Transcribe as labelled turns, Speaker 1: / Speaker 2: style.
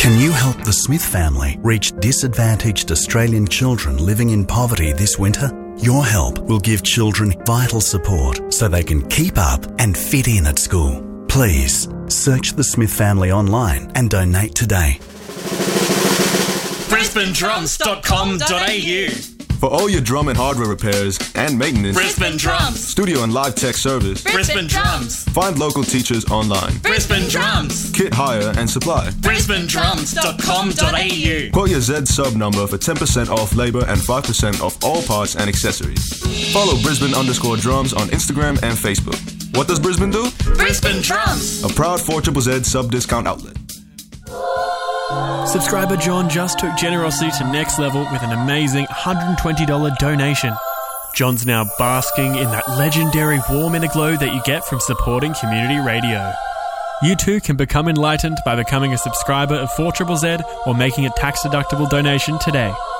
Speaker 1: Can you help the Smith family reach disadvantaged Australian children living in poverty this winter? Your help will give children vital support so they can keep up and fit in at school. Please search the Smith family online and donate today.
Speaker 2: BrisbaneDrums.com.au.
Speaker 3: For all your drum and hardware repairs and maintenance,
Speaker 2: Brisbane Drums.
Speaker 3: studio and live tech service,
Speaker 2: Brisbane Drums.
Speaker 3: find local teachers online.
Speaker 2: Brisbane Drums.
Speaker 3: Kit hire and supply.
Speaker 2: BrisbaneDrums.com.au.
Speaker 3: Quote your Z sub number for 10% off labour and 5% off all parts and accessories. Follow Brisbane_drums on Instagram and Facebook. What does Brisbane do?
Speaker 2: Brisbane Drums.
Speaker 3: A proud 4ZZZ sub discount outlet.
Speaker 4: Subscriber John just took generosity to next level with an amazing $120 donation. John's now basking in that legendary warm inner glow that you get from supporting community radio. You too can become enlightened by becoming a subscriber of 4ZZZ or making a tax-deductible donation today.